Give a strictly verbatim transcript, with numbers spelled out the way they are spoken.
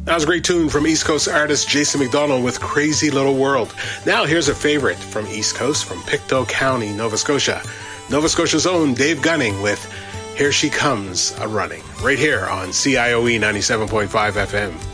That was a great tune from East Coast artist Jason McDonald with Crazy Little World. Now here's a favorite from East Coast, from Pictou County, Nova Scotia. Nova Scotia's own Dave Gunning with Here She Comes A-Running, right here on C I O E ninety-seven point five F M.